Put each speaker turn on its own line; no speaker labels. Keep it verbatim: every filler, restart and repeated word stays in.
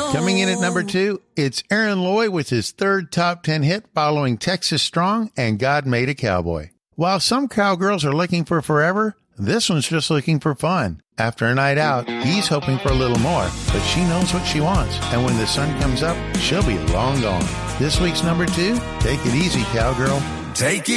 Coming in at number two, it's Aaron Loy with his third top ten hit following Texas Strong and God Made a Cowboy. While some cowgirls are looking for forever, this one's just looking for fun. After a night out, he's hoping for a little more, but she knows what she wants, and when the sun comes up, she'll be long gone. This week's number two, Take It Easy, Cowgirl.
Take it